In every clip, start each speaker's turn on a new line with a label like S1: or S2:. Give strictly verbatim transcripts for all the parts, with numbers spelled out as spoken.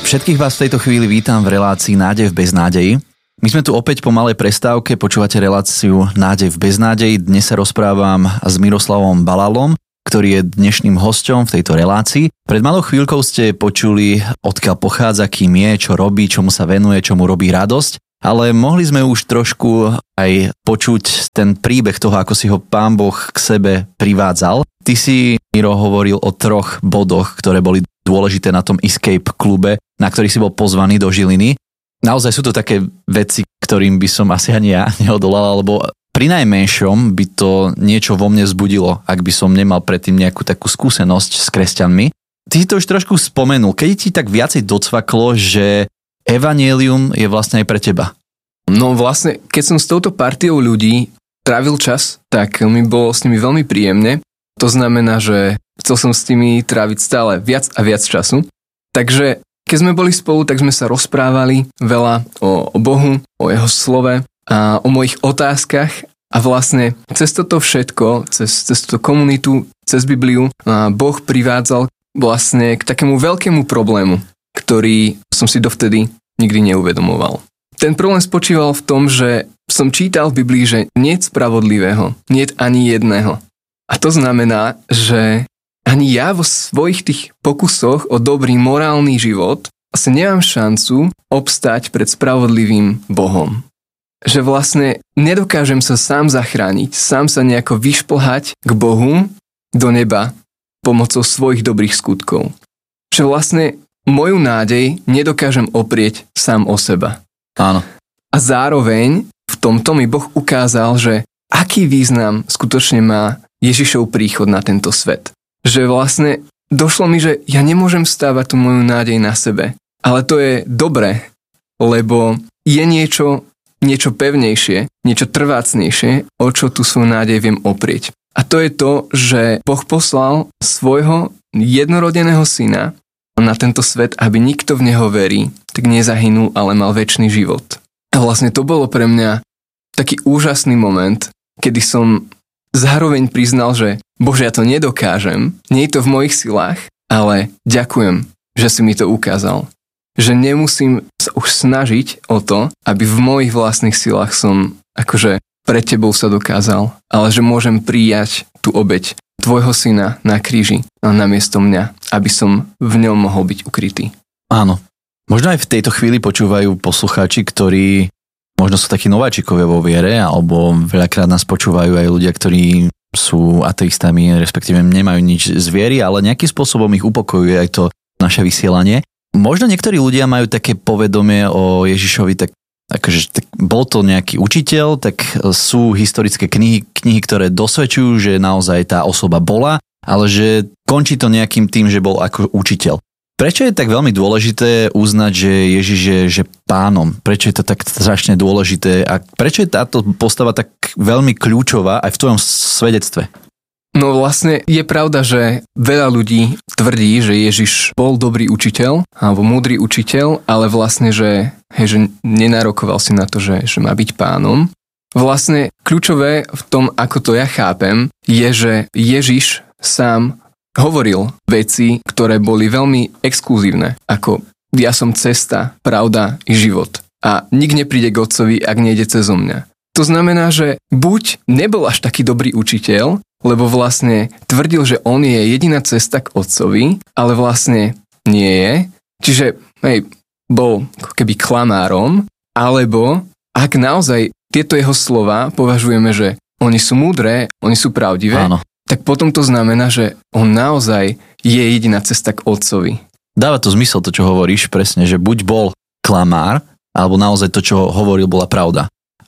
S1: Všetkých vás v tejto chvíli vítam v relácii Nádej v beznádeji. My sme tu opäť po malej prestávke, počúvate reláciu Nádej v beznádeji. Dnes sa rozprávam s Miroslavom Balalom, ktorý je dnešným hosťom v tejto relácii. Pred malou chvíľkou ste počuli, odkiaľ pochádza, kým je, čo robí, čomu sa venuje, čomu robí radosť. Ale mohli sme už trošku aj počuť ten príbeh toho, ako si ho Pán Boh k sebe privádzal. Ty si, Miro, hovoril o troch bodoch, ktoré boli dôležité na tom Escape klube, na ktorý si bol pozvaný do Žiliny. Naozaj sú to také veci, ktorým by som asi ani ja neodolal, lebo pri najmenšom by to niečo vo mne vzbudilo, ak by som nemal predtým nejakú takú skúsenosť s kresťanmi. Ty si to už trošku spomenul, keď ti tak viacej docvaklo, že evanjelium je vlastne aj pre teba.
S2: No vlastne, keď som s touto partiou ľudí trávil čas, tak mi bolo s nimi veľmi príjemne. To znamená, že chcel som s nimi tráviť stále viac a viac času. Takže keď sme boli spolu, tak sme sa rozprávali veľa o, o Bohu, o jeho slove a o mojich otázkach. A vlastne cez toto všetko, cez, cez túto komunitu, cez Bibliu, Boh privádzal vlastne k takému veľkému problému, ktorý som si dovtedy nikdy neuvedomoval. Ten problém spočíval v tom, že som čítal v Biblii, že niet spravodlivého, niet ani jedného. A to znamená, že ani ja vo svojich tých pokusoch o dobrý morálny život asi nemám šancu obstať pred spravodlivým Bohom. Že vlastne nedokážem sa sám zachrániť, sám sa nejako vyšplhať k Bohu do neba pomocou svojich dobrých skutkov. Že vlastne moju nádej nedokážem oprieť sám o seba.
S1: Áno.
S2: A zároveň v tomto mi Boh ukázal, že aký význam skutočne má Ježišov príchod na tento svet. Že vlastne došlo mi, že ja nemôžem stávať tú moju nádej na sebe. Ale to je dobré, lebo je niečo, niečo pevnejšie, niečo trvácnejšie, o čo tú svoju nádej viem oprieť. A to je to, že Boh poslal svojho jednorodeného syna na tento svet, aby nikto v neho verí, tak nezahynul, ale mal večný život. A vlastne to bolo pre mňa taký úžasný moment, kedy som zároveň priznal, že Bože, ja to nedokážem, nie je to v mojich silách, ale ďakujem, že si mi to ukázal. Že nemusím sa už snažiť o to, aby v mojich vlastných silách som akože pred tebou sa dokázal, ale že môžem prijať tú obeť tvojho syna na kríži namiesto mňa, aby som v ňom mohol byť ukrytý.
S1: Áno. Možno aj v tejto chvíli počúvajú poslucháči, ktorí možno sú takí nováčikovia vo viere, alebo veľakrát nás počúvajú aj ľudia, ktorí sú ateistami, respektíve nemajú nič z viery, ale nejakým spôsobom ich upokojuje aj to naše vysielanie. Možno niektorí ľudia majú také povedomie o Ježišovi, tak akože tak bol to nejaký učiteľ, tak sú historické knihy, knihy, ktoré dosvedčujú, že naozaj tá osoba bola, ale že končí to nejakým tým, že bol ako učiteľ. Prečo je tak veľmi dôležité uznať, že Ježiš je že pánom? Prečo je to tak strašne dôležité? A prečo je táto postava tak veľmi kľúčová aj v tvojom svedectve?
S2: No vlastne je pravda, že veľa ľudí tvrdí, že Ježiš bol dobrý učiteľ alebo múdry učiteľ, ale vlastne, že, hej, že nenárokoval si na to, že, že má byť pánom. Vlastne kľúčové v tom, ako to ja chápem, je, že Ježiš sám hovoril veci, ktoré boli veľmi exkluzívne, ako ja som cesta, pravda i život. A nik nepríde k Otcovi, ak nejde cezo mňa. To znamená, že buď nebol až taký dobrý učiteľ, lebo vlastne tvrdil, že on je jediná cesta k Otcovi, ale vlastne nie je. Čiže hej, bol ako keby klamárom, alebo ak naozaj tieto jeho slova považujeme, že oni sú múdre, oni sú pravdivé,
S1: áno,
S2: tak potom to znamená, že on naozaj je jediná cesta k Otcovi.
S1: Dáva to zmysel to, čo hovoríš, presne, že buď bol klamár, alebo naozaj to, čo hovoril, bola pravda.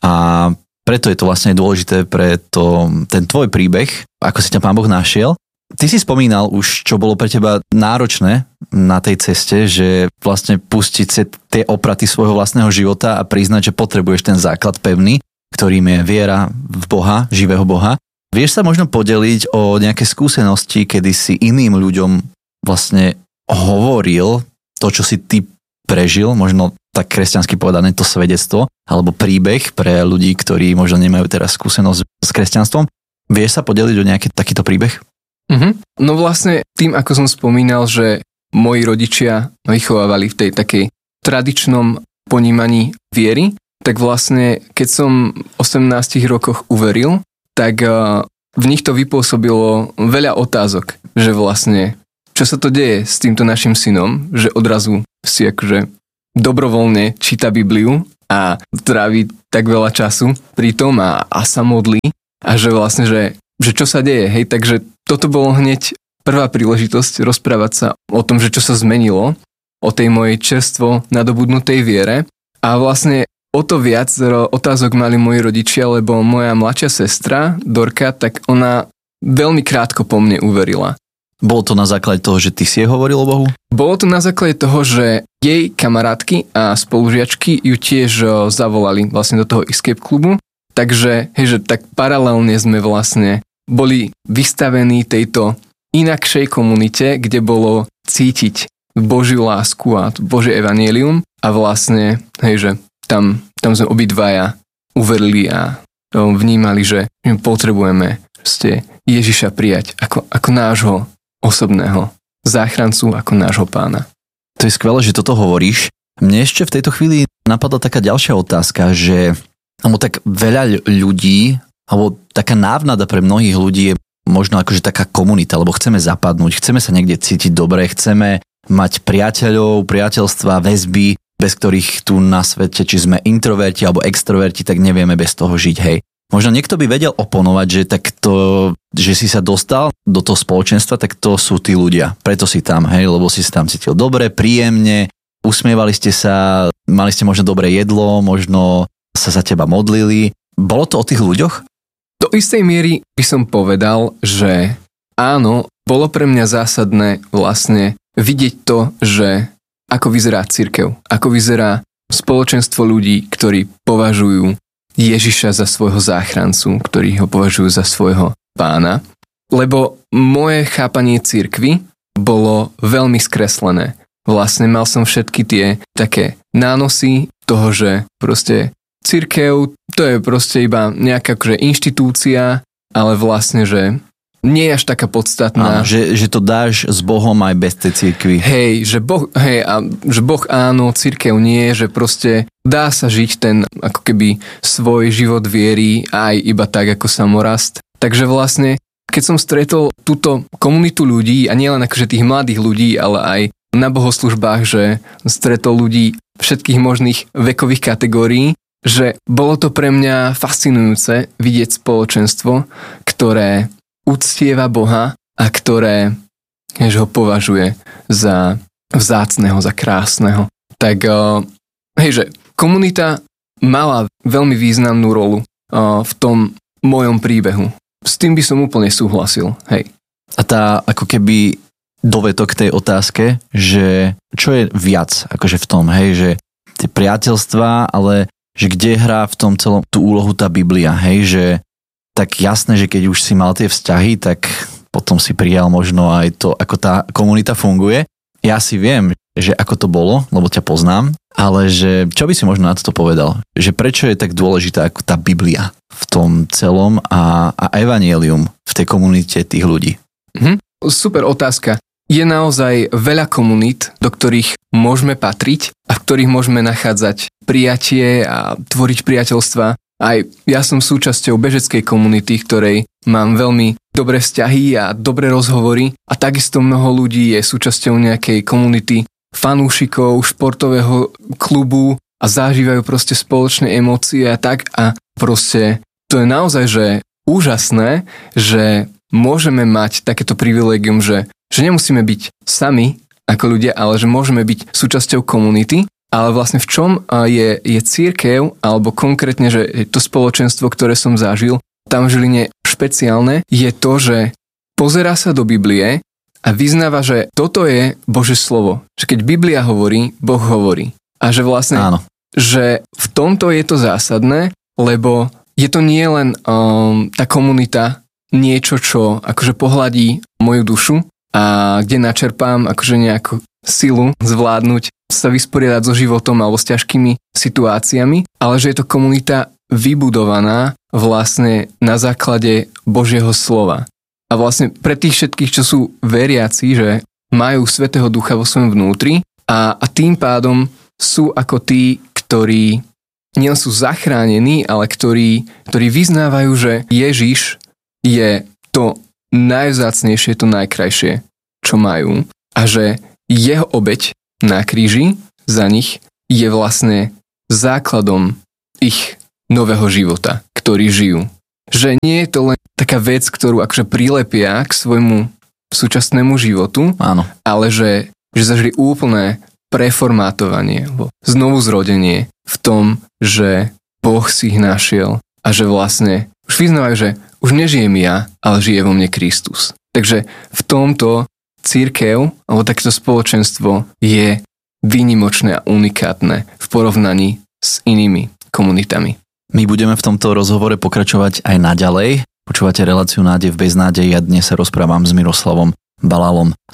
S1: A preto je to vlastne dôležité pre to, ten tvoj príbeh, ako si ťa Pán Boh našiel. Ty si spomínal už, čo bolo pre teba náročné na tej ceste, že vlastne pustiť si tie opraty svojho vlastného života a priznať, že potrebuješ ten základ pevný, ktorým je viera v Boha, živého Boha. Vieš sa možno podeliť o nejaké skúsenosti, kedy si iným ľuďom vlastne hovoril to, čo si ty prežil, možno tak kresťansky povedané to svedectvo, alebo príbeh pre ľudí, ktorí možno nemajú teraz skúsenosť s kresťanstvom. Vieš sa podeliť o nejaký takýto príbeh?
S2: Uh-huh. No vlastne tým, ako som spomínal, že moji rodičia vychovávali v tej takej tradičnom ponímaní viery, tak vlastne, keď som v osemnástich rokoch uveril, tak v nich to vypôsobilo veľa otázok, že vlastne, čo sa to deje s týmto našim synom, že odrazu si akože dobrovoľne číta Bibliu a trávi tak veľa času pri tom a, a sa modlí a že vlastne, že, že čo sa deje, hej, takže toto bolo hneď prvá príležitosť rozprávať sa o tom, že čo sa zmenilo, o tej mojej čerstvo nadobudnutej viere a vlastne o to viac otázok mali moji rodičia, lebo moja mladšia sestra, Dorka, tak ona veľmi krátko po mne uverila.
S1: Bolo to na základe toho, že ty si jej hovoril o Bohu?
S2: Bolo to na základe toho, že jej kamarátky a spolužiačky ju tiež zavolali vlastne do toho escape klubu, takže hej, že tak paralelne sme vlastne boli vystavení tejto inakšej komunite, kde bolo cítiť Božiu lásku a Božie evanjelium a vlastne, hej, že tam, tam sme obidvaja uverili a vnímali, že my potrebujeme proste Ježiša prijať ako, ako nášho osobného záchrancu, ako nášho pána.
S1: To je skvelé, že toto hovoríš. Mne ešte v tejto chvíli napadla taká ďalšia otázka, že alebo tak veľa ľudí, alebo taká návnada pre mnohých ľudí je možno akože taká komunita, lebo chceme zapadnúť, chceme sa niekde cítiť dobre, chceme mať priateľov, priateľstva, väzby, bez ktorých tu na svete, či sme introverti alebo extroverti, tak nevieme bez toho žiť, hej. Možno niekto by vedel oponovať, že takto, že si sa dostal do toho spoločenstva, tak to sú tí ľudia. Preto si tam, hej, lebo si sa tam cítil dobre, príjemne, usmievali ste sa, mali ste možno dobré jedlo, možno sa za teba modlili. Bolo to o tých ľuďoch?
S2: Do istej miery by som povedal, že áno, bolo pre mňa zásadné vlastne vidieť to, že ako vyzerá cirkev, ako vyzerá spoločenstvo ľudí, ktorí považujú Ježiša za svojho záchrancu, ktorí ho považujú za svojho pána. Lebo moje chápanie cirkvi bolo veľmi skreslené. Vlastne mal som všetky tie také nánosy toho, že proste cirkev, to je proste iba nejaká akože inštitúcia, ale vlastne, že nie je až taká podstatná.
S1: Áno, že, že to dáš s Bohom aj bez tej cirkvi.
S2: Hej, že boh, hej, a že Boh áno, cirkev nie, že proste dá sa žiť ten ako keby svoj život viery aj iba tak ako samorast. Takže vlastne, keď som stretol túto komunitu ľudí, a nielen akože tých mladých ľudí, ale aj na bohoslužbách, že stretol ľudí všetkých možných vekových kategórií, že bolo to pre mňa fascinujúce vidieť spoločenstvo, ktoré uctieva Boha a ktoré že ho považuje za vzácneho, za krásneho. Tak hej, že komunita mala veľmi významnú rolu v tom mojom príbehu. S tým by som úplne súhlasil. Hej.
S1: A tá ako keby dovetok tej otázke, že čo je viac akože v tom, hej, že tie priateľstvá, ale že kde hrá v tom celom tú úlohu tá Biblia, hej, že tak jasné, že keď už si mal tie vzťahy, tak potom si prijal možno aj to, ako tá komunita funguje. Ja si viem, že ako to bolo, lebo ťa poznám, ale že čo by si možno na to povedal? Že prečo je tak dôležitá ako tá Biblia v tom celom a, a evanjelium v tej komunite tých ľudí?
S2: Mhm. Super otázka. Je naozaj veľa komunít, do ktorých môžeme patriť a v ktorých môžeme nachádzať prijatie a tvoriť priateľstva. Aj ja som súčasťou bežeckej komunity, ktorej mám veľmi dobré vzťahy a dobré rozhovory a takisto mnoho ľudí je súčasťou nejakej komunity fanúšikov, športového klubu a zažívajú proste spoločné emócie a tak a proste to je naozaj, že úžasné, že môžeme mať takéto privilégium, že, že nemusíme byť sami ako ľudia, ale že môžeme byť súčasťou komunity. Ale vlastne v čom je, je cirkev, alebo konkrétne, že to spoločenstvo, ktoré som zažil, tam v Žiline špeciálne, je to, že pozerá sa do Biblie a vyznáva, že toto je Božie slovo. Že keď Biblia hovorí, Boh hovorí. A že vlastne,
S1: áno.
S2: Že v tomto je to zásadné, lebo je to nie len um, tá komunita niečo, čo akože pohľadí moju dušu a kde načerpám akože nejakú silu zvládnuť sa vysporiadať so životom alebo s ťažkými situáciami, ale že je to komunita vybudovaná vlastne na základe Božieho slova. A vlastne pre tých všetkých, čo sú veriaci, že majú Svätého Ducha vo svojom vnútri a, a tým pádom sú ako tí, ktorí nielen sú zachránení, ale ktorí, ktorí vyznávajú, že Ježiš je to najvzácnejšie, to najkrajšie, čo majú a že jeho obeť na kríži za nich je vlastne základom ich nového života, ktorý žijú. Že nie je to len taká vec, ktorú akože prilepia k svojmu súčasnému životu,
S1: áno,
S2: ale že, že zažili úplné preformátovanie, znovu zrodenie v tom, že Boh si ich našiel a že vlastne už vyznávajú, že už nežijem ja, ale žije vo mne Kristus. Takže v tomto cirkev alebo takéto spoločenstvo je výnimočné a unikátne v porovnaní s inými komunitami.
S1: My budeme v tomto rozhovore pokračovať aj naďalej. Počúvate reláciu Nádej v beznádeji a dnes sa rozprávam s Miroslavom Balalom